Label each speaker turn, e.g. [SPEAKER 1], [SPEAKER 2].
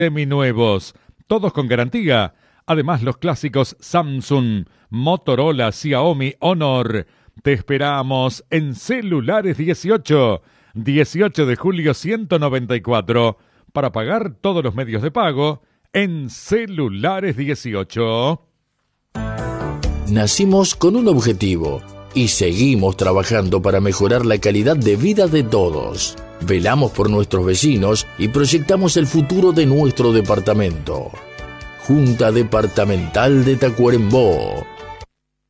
[SPEAKER 1] seminuevos, todos con garantía. Además, los clásicos Samsung, Motorola, Xiaomi, Honor. Te esperamos en Celulares 18, 18 de julio 194, para pagar todos los medios de pago en Celulares 18.
[SPEAKER 2] Nacimos con un objetivo y seguimos trabajando para mejorar la calidad de vida de todos. Velamos por nuestros vecinos y proyectamos el futuro de nuestro departamento. Junta Departamental de Tacuarembó.